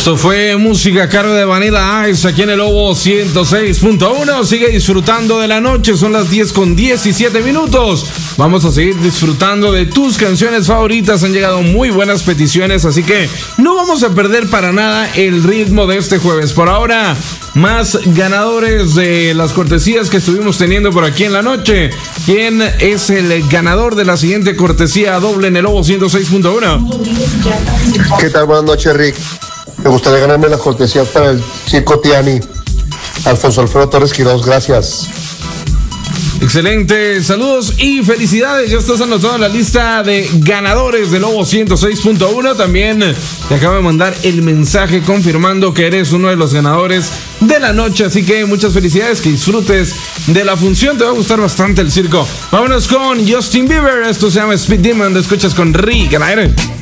Esto fue música a cargo de Vanilla Ice aquí en el Lobo 106.1. Sigue disfrutando de la noche, son las 10:17. Vamos a seguir disfrutando de tus canciones favoritas. Han llegado muy buenas peticiones, así que no vamos a perder para nada el ritmo de este jueves. Por ahora, más ganadores de las cortesías que estuvimos teniendo por aquí en la noche. ¿Quién es el ganador de la siguiente cortesía doble en el Lobo 106.1? ¿Qué tal? Buenas noches, Rick. Me gustaría ganarme las cortesías para el Circo Tiani. Alfonso Alfredo Torres Quiroz, gracias. Excelente, saludos y felicidades. Ya estás anotado en la lista de ganadores de Lobo 106.1. También te acabo de mandar el mensaje confirmando que eres uno de los ganadores de la noche. Así que muchas felicidades, que disfrutes de la función. Te va a gustar bastante el circo. Vámonos con Justin Bieber. Esto se llama Speed Demon. Te escuchas con Rick al aire.